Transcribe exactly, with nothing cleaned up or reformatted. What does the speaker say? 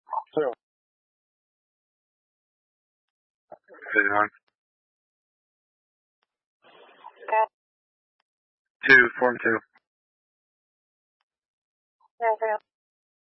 Two. Vision one. Two, form two. Zero, zero.